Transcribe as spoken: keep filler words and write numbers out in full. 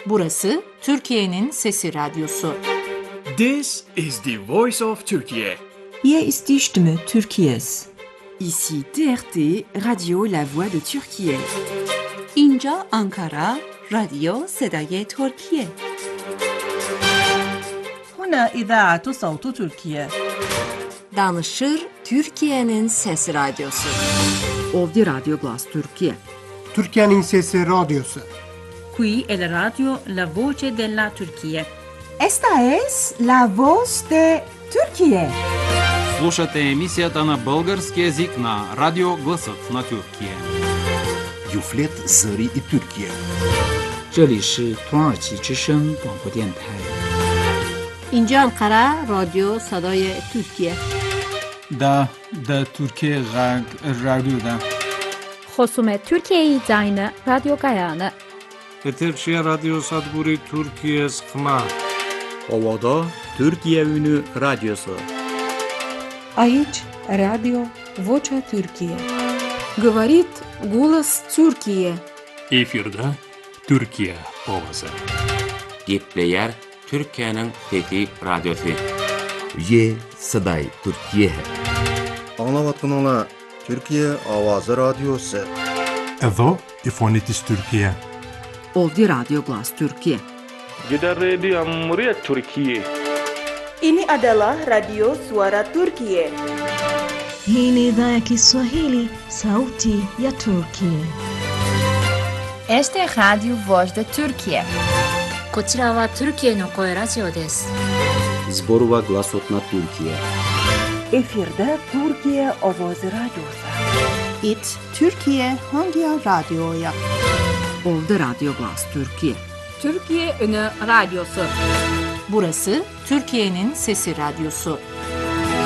Burası Türkiye'nin Sesi Radyosu. This is the voice of Turkey. Hier ist die Stimme Türkiye's. Ici T R T, Radio La Voix de Türkiye. اینجا آنکارا، رادیو صدای ترکیه. هنا إذاعة صوت تركيا. Danışır Türkiye'nin Sesi Radyosu. Ovdje Radio Glas Türkiye. Türkiye'nin Sesi Radyosu. Qui è la radio La Voce della Turchia. Esta es la voz de Türkiye. Слушате емисията на български език на Радио Гласът на Türkiye. Юфлет Зări и Türkiye. 这里是土耳其之声广播电台。 اینجا انقره رادیو صدای ترکیه. دا دا Türkiye Radyo'da. خصوم Türkiye Zayne Radyo Gayane. Eterşehir Radyo Sadburi Türkiye Skma. Ovada Türkiye Ünü Radyosu. Aici Radio Vocea Türkiye. Говорит голос Türkiye. Efirde Türkiye ovası. Gepleyer Türkiye'nin Fethi Radyosu. Ye Saday Türkiye. Anlavatkanala Türkiye Avazı Radyosu. Edo İfonitis Türkiye. Ovdje Radio Glas Türkiye. Gider Radio Cumhuriyet Türkiye. Ini adalah Radio Suara Turkiye. Hii ni idhaa ya Kiswahili, Sauti ya Turkiye. Este es Radio Voz de Turkiye. こちらはトルキエの声ラジオです。 Zborova Glasot na Türkiye. Efirde Türkiye Ovoz Radyosu. It Türkiye Hangi Radyo'ya? Ovdje Radio Glas Türkiye. Türkiye Ünü Radyosu. Burası Türkiye'nin Sesi Radyosu.